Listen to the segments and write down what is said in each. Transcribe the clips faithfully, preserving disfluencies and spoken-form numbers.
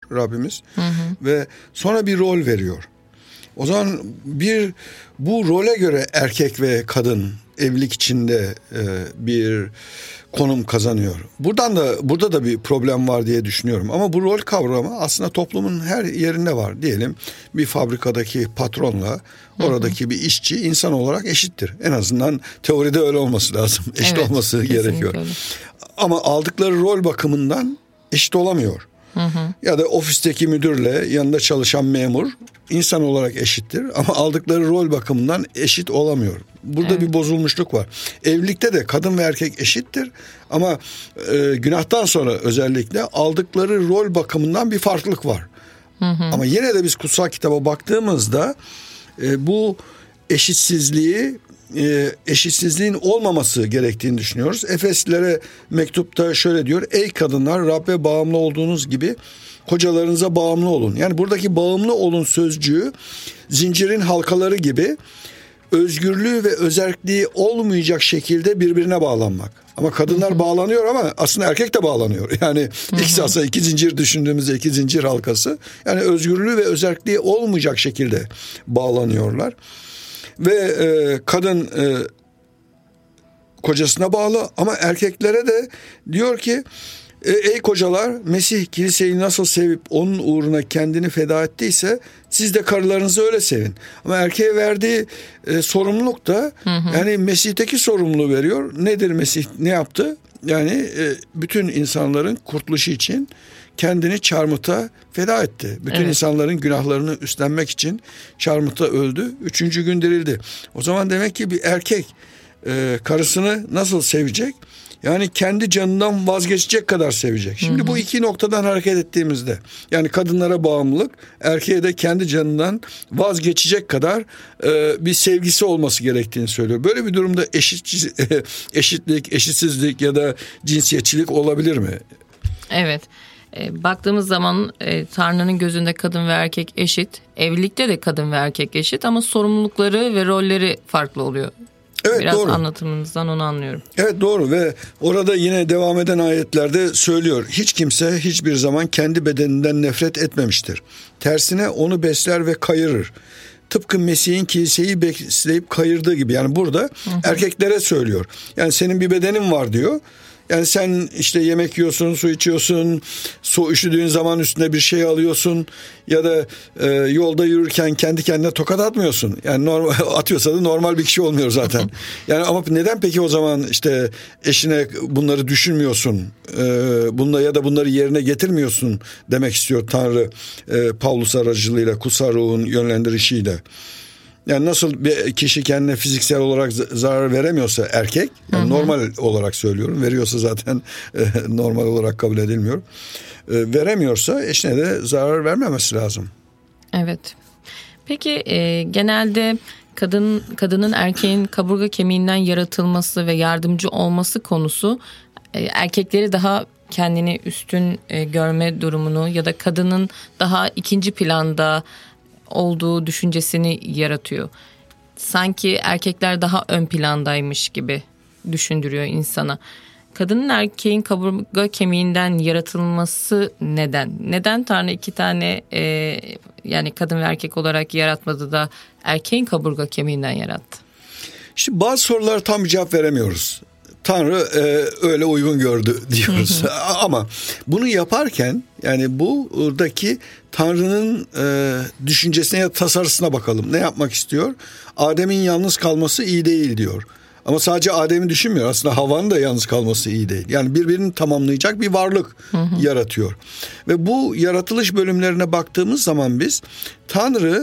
Rabbimiz. Hı hı. Ve sonra bir rol veriyor. O zaman bir bu role göre erkek ve kadın evlilik içinde e, bir konum kazanıyor. Buradan da burada da bir problem var diye düşünüyorum. Ama bu rol kavramı aslında toplumun her yerinde var. Diyelim bir fabrikadaki patronla oradaki hı hı. bir işçi insan olarak eşittir. En azından teoride öyle olması lazım. Eşit evet, olması gerekiyor. Öyle. Ama aldıkları rol bakımından eşit olamıyor. Hı hı. Ya da ofisteki müdürle yanında çalışan memur insan olarak eşittir ama aldıkları rol bakımından eşit olamıyor. Burada evet. bir bozulmuşluk var. Evlilikte de kadın ve erkek eşittir ama e, günahtan sonra özellikle aldıkları rol bakımından bir farklılık var. Hı hı. Ama yine de biz kutsal kitaba baktığımızda e, bu eşitsizliği eşitsizliğin olmaması gerektiğini düşünüyoruz. Efeslilere mektupta şöyle diyor: ey kadınlar, Rabbe bağımlı olduğunuz gibi kocalarınıza bağımlı olun. Yani buradaki bağımlı olun sözcüğü zincirin halkaları gibi özgürlüğü ve özerkliği olmayacak şekilde birbirine bağlanmak. Ama kadınlar hı hı. bağlanıyor ama aslında erkek de bağlanıyor. Yani hı hı. ikisi aslında iki zincir düşündüğümüzde iki zincir halkası. Yani özgürlüğü ve özerkliği olmayacak şekilde bağlanıyorlar. Ve e, kadın e, kocasına bağlı ama erkeklere de diyor ki e, ey kocalar, Mesih kiliseyi nasıl sevip onun uğruna kendini feda ettiyse siz de karılarınızı öyle sevin. Ama erkeğe verdiği e, sorumluluk da hı hı. yani Mesih'teki sorumluluğu veriyor. Nedir Mesih, ne yaptı? Yani e, bütün insanların kurtuluşu için kendini çarmıhta feda etti. Bütün evet. insanların günahlarını üstlenmek için çarmıhta öldü. Üçüncü gün dirildi. O zaman demek ki bir erkek e, karısını nasıl sevecek? Yani kendi canından vazgeçecek kadar sevecek. Şimdi hı hı. bu iki noktadan hareket ettiğimizde, yani kadınlara bağımlılık, erkeğe de kendi canından vazgeçecek kadar e, bir sevgisi olması gerektiğini söylüyor. Böyle bir durumda eşit, eşitlik, eşitsizlik ya da cinsiyetçilik olabilir mi? Evet. E, baktığımız zaman e, Tanrı'nın gözünde kadın ve erkek eşit. Evlilikte de kadın ve erkek eşit ama sorumlulukları ve rolleri farklı oluyor. Evet, Biraz doğru. anlatımınızdan onu anlıyorum. Evet, doğru. Ve orada yine devam eden ayetlerde söylüyor: hiç kimse hiçbir zaman kendi bedeninden nefret etmemiştir. Tersine onu besler ve kayırır. Tıpkı Mesih'in kiliseyi besleyip kayırdığı gibi. Yani burada hı hı. erkeklere söylüyor. Yani senin bir bedenin var diyor. Yani sen işte yemek yiyorsun, su içiyorsun, su üşüdüğün zaman üstüne bir şey alıyorsun ya da e, yolda yürürken kendi kendine tokat atmıyorsun. Yani normal, atıyorsa da normal bir kişi olmuyor zaten. Yani ama neden peki o zaman işte eşine bunları düşünmüyorsun, e, bunla ya da bunları yerine getirmiyorsun demek istiyor Tanrı e, Pavlus aracılığıyla, kutsal ruhun yönlendirişiyle. Yani nasıl bir kişi kendine fiziksel olarak zarar veremiyorsa erkek, yani hı hı. normal olarak söylüyorum, veriyorsa zaten e, normal olarak kabul edilmiyor. E, veremiyorsa eşine de zarar vermemesi lazım. Evet. Peki e, genelde kadın kadının erkeğin kaburga kemiğinden yaratılması ve yardımcı olması konusu e, erkekleri daha kendini üstün e, görme durumunu ya da kadının daha ikinci planda olduğu düşüncesini yaratıyor. Sanki erkekler daha ön plandaymış gibi düşündürüyor insana. Kadının erkeğin kaburga kemiğinden yaratılması neden? Neden Tanrı iki tane e, yani kadın ve erkek olarak yaratmadı da erkeğin kaburga kemiğinden yarattı? Şimdi bazı sorulara tam bir cevap veremiyoruz. Tanrı e, öyle uygun gördü diyoruz. Hı hı. Ama bunu yaparken yani buradaki Tanrı'nın e, düşüncesine ya tasarısına bakalım. Ne yapmak istiyor? Adem'in yalnız kalması iyi değil diyor. Ama sadece Adem'i düşünmüyor. Aslında Havva'nın da yalnız kalması iyi değil. Yani birbirini tamamlayacak bir varlık hı hı. yaratıyor. Ve bu yaratılış bölümlerine baktığımız zaman biz Tanrı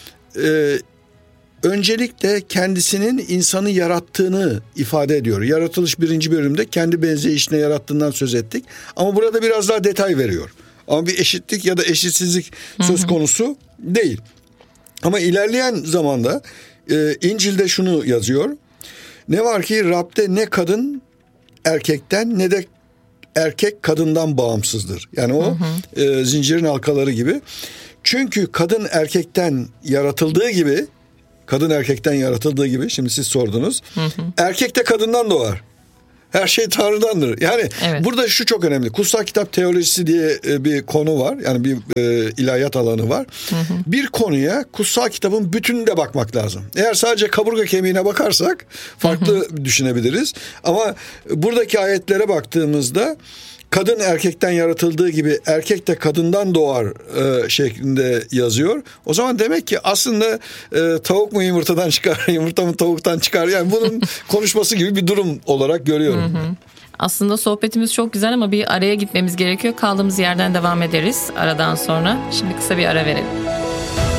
e, öncelikle kendisinin insanı yarattığını ifade ediyor. Yaratılış birinci bölümde kendi benzeyişine yarattığından söz ettik. Ama burada biraz daha detay veriyor. Ama bir eşitlik ya da eşitsizlik söz hı hı. konusu değil. Ama ilerleyen zamanda e, İncil'de şunu yazıyor. Ne var ki Rab'de ne kadın erkekten ne de erkek kadından bağımsızdır. Yani o hı hı. E, zincirin halkaları gibi. Çünkü kadın erkekten yaratıldığı gibi, kadın erkekten yaratıldığı gibi, şimdi siz sordunuz. Hı hı. Erkek de kadından doğar. Her şey Tanrı'dandır. Yani evet. Burada şu çok önemli. Kutsal kitap teolojisi diye bir konu var. Yani bir e, ilahiyat alanı var. Hı hı. Bir konuya kutsal kitabın bütününe bakmak lazım. Eğer sadece kaburga kemiğine bakarsak farklı hı hı. düşünebiliriz. Ama buradaki ayetlere baktığımızda kadın erkekten yaratıldığı gibi erkek de kadından doğar e, şeklinde yazıyor. O zaman demek ki aslında e, tavuk mu yumurtadan çıkar, yumurta mı tavuktan çıkar? Yani bunun konuşması gibi bir durum olarak görüyorum. Hı hı. Aslında sohbetimiz çok güzel ama bir araya gitmemiz gerekiyor. Kaldığımız yerden devam ederiz aradan sonra. Şimdi kısa bir ara verelim.